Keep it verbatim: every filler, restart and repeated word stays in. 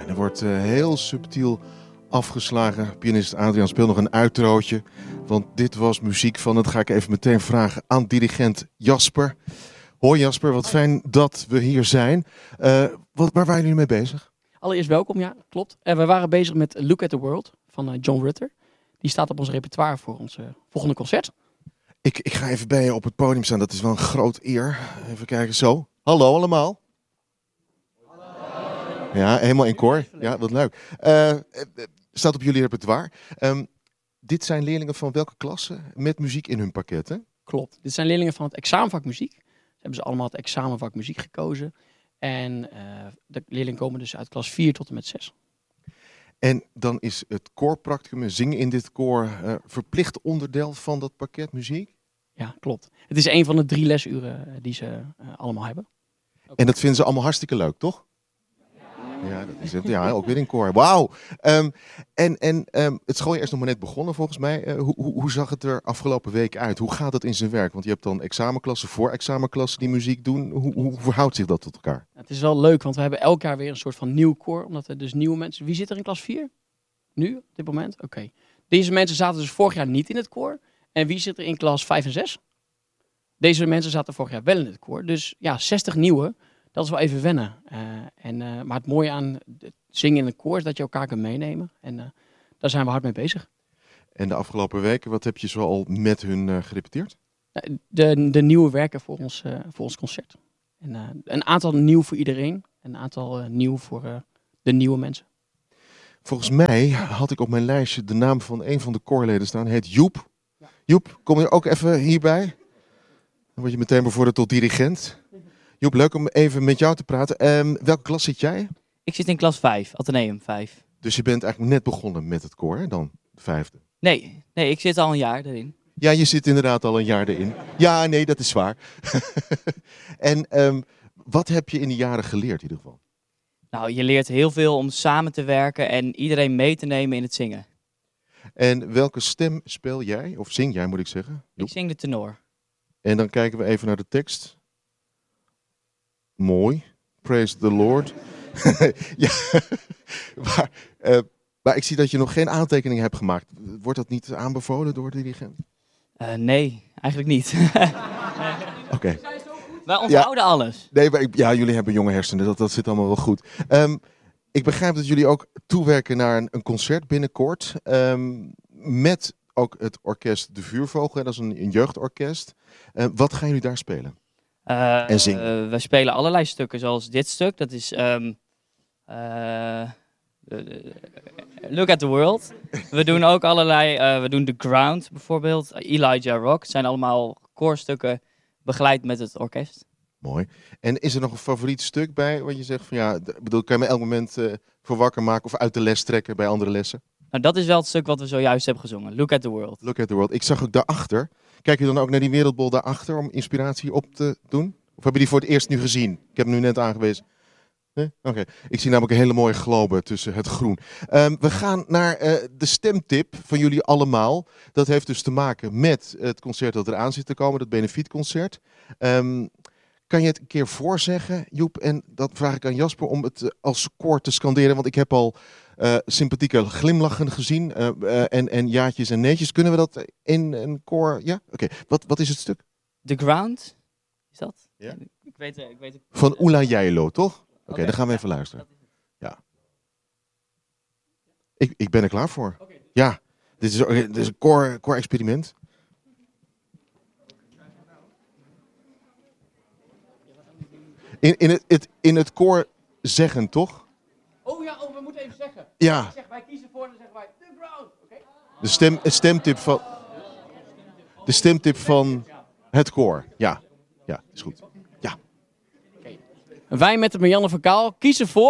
En er wordt uh, heel subtiel afgeslagen. Pianist Adriaan speelt nog een uitrootje. Want dit was muziek van, dat ga ik even meteen vragen aan dirigent Jasper. Hoi Jasper, wat fijn dat we hier zijn. Uh, wat, waar waren jullie mee bezig? Allereerst welkom, ja, klopt. En we waren bezig met Look at the World van uh, John Rutter. Die staat op ons repertoire voor ons uh, volgende concert. Ik, ik ga even bij je op het podium staan, dat is wel een groot eer. Even kijken, zo. Hallo allemaal. Hallo. Ja, helemaal in koor. Ja, wat leuk. Uh, staat op jullie repertoire. Um, dit zijn leerlingen van welke klasse met muziek in hun pakket, hè? Klopt. Dit zijn leerlingen van het examenvak muziek. Ze hebben ze allemaal het examenvak muziek gekozen. En uh, de leerlingen komen dus uit klas vier tot en met zes. En dan is het koorpracticum, zingen in dit koor, uh, verplicht onderdeel van dat pakket muziek? Ja, klopt. Het is een van de drie lesuren die ze uh, allemaal hebben. Okay. En dat vinden ze allemaal hartstikke leuk, toch? Ja, dat is het. Ja, ook weer in koor. Wauw. Um, en en um, het schooljaar is nog maar net begonnen volgens mij. Uh, hoe, hoe, hoe zag het er afgelopen week uit? Hoe gaat het in zijn werk? Want je hebt dan examenklassen, voor-examenklassen die muziek doen. Hoe, hoe verhoudt zich dat tot elkaar? Het is wel leuk, want we hebben elk jaar weer een soort van nieuw koor. Omdat er dus nieuwe mensen... Wie zit er in klas vier? Nu, op dit moment? Oké. Okay. Deze mensen zaten dus vorig jaar niet in het koor. En wie zit er in klas vijf en zes? Deze mensen zaten vorig jaar wel in het koor. Dus ja, zestig nieuwe. Dat is wel even wennen. Uh, en, uh, maar het mooie aan het zingen in een koor is dat je elkaar kunt meenemen. En uh, daar zijn we hard mee bezig. En de afgelopen weken, wat heb je zo al met hun uh, gerepeteerd? De, de nieuwe werken voor ons, uh, voor ons concert. En, uh, een aantal nieuw voor iedereen. Een aantal uh, nieuw voor uh, de nieuwe mensen. Volgens mij had ik op mijn lijstje de naam van een van de koorleden staan. Hij heet Joep. Ja. Joep, kom je ook even hierbij? Dan word je meteen bevorderd tot dirigent. Joep, leuk om even met jou te praten. Um, welke klas zit jij? Ik zit in klas vijf, Atheneum vijf. Dus je bent eigenlijk net begonnen met het koor, hè? Dan de vijfde? Nee, nee, ik zit al een jaar erin. Ja, je zit inderdaad al een jaar erin. Ja, nee, dat is waar. En um, wat heb je in die jaren geleerd in ieder geval? Nou, je leert heel veel om samen te werken en iedereen mee te nemen in het zingen. En welke stem speel jij? Of zing jij, moet ik zeggen? Joep. Ik zing de tenor. En dan kijken we even naar de tekst. Mooi. Praise the Lord. Ja, maar, uh, maar ik zie dat je nog geen aantekeningen hebt gemaakt. Wordt dat niet aanbevolen door de dirigent? Uh, nee, eigenlijk niet. Oké. Okay. Wij onthouden ja, alles. Nee, maar ik, ja, jullie hebben jonge hersenen, dat, dat zit allemaal wel goed. Um, ik begrijp dat jullie ook toewerken naar een, een concert binnenkort. Um, met ook het orkest De Vuurvogel, dat is een, een jeugdorkest. Uh, wat gaan jullie daar spelen? Uh, en zingen? Uh, we spelen allerlei stukken, zoals dit stuk. Dat is um, uh, Look at the World. We doen ook allerlei, uh, we doen The Ground bijvoorbeeld, Elijah Rock. Het zijn allemaal koorstukken begeleid met het orkest. Mooi. En is er nog een favoriet stuk bij, wat je zegt van ja, bedoel, kan je me elk moment uh, voor wakker maken of uit de les trekken bij andere lessen? Nou, dat is wel het stuk wat we zojuist hebben gezongen. Look at the World. Look at the World. Ik zag ook daarachter. Kijk je dan ook naar die wereldbol daarachter om inspiratie op te doen? Of heb je die voor het eerst nu gezien? Ik heb hem nu net aangewezen. Nee? Oké. Okay. Ik zie namelijk een hele mooie globe tussen het groen. Um, we gaan naar uh, de stemtip van jullie allemaal. Dat heeft dus te maken met het concert dat eraan zit te komen, dat benefietconcert. Um, kan je het een keer voorzeggen, Joep? En dat vraag ik aan Jasper om het uh, als koor te scanderen. Want ik heb al uh, sympathieke glimlachen gezien. Uh, uh, en, en jaatjes en neetjes. Kunnen we dat in een koor? Ja? Oké. Okay. Wat, wat is het stuk? The Ground. Is dat? Ja. Ik weet, ik weet het. Van Oela Jailo, toch? Oké, okay, okay, dan gaan we even luisteren. Ja. Ik, ik ben er klaar voor. Ja. Dit is, dit is een koor, koor experiment. In, in, het, het, in het koor zeggen, toch? Oh ja, oh, we moeten even zeggen. Ja. Ik zeg, wij kiezen voor en dan zeggen wij The Ground. Okay? De stem, het stemtip van, de stemtip van het koor. Ja, ja, is goed. Ja. Okay. Wij met de Marianne van Kaal kiezen voor...